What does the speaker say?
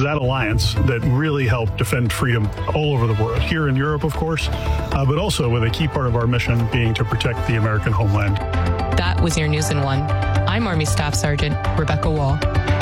that alliance that really help defend freedom all over the world, here in Europe, of course, but also with a key part of our mission being to protect the American homeland. That was your News in One. I'm Army Staff Sergeant Rebecca Wall.